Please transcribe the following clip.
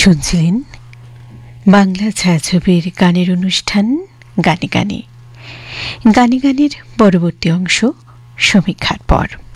শুনছিলেন বাংলা ছায়াছবির গানের অনুষ্ঠান গানে গানে। গানে গানের পরবর্তী অংশ সমীক্ষার পর।